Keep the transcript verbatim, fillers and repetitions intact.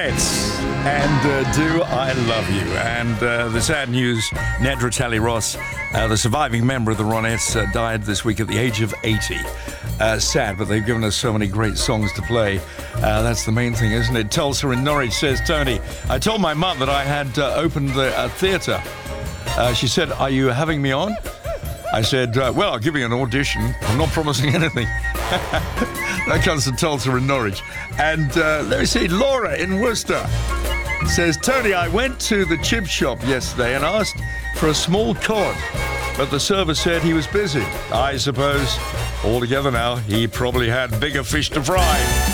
Ronettes and uh, Do I Love You. And uh, the sad news, Nedra Talley-Ross, uh, the surviving member of the Ronettes, uh, died this week at the age of eighty. Uh, sad, but they've given us so many great songs to play. Uh, that's the main thing, isn't it? Tulsa in Norwich says, Tony, I told my mum that I had uh, opened the uh, theatre. Uh, she said, are you having me on? I said, uh, well, I'll give you an audition. I'm not promising anything. That comes from Tulsa in Norwich. And uh, let me see, Laura in Worcester says, Tony, I went to the chip shop yesterday and asked for a small cod, but the server said he was busy. I suppose, altogether now, he probably had bigger fish to fry.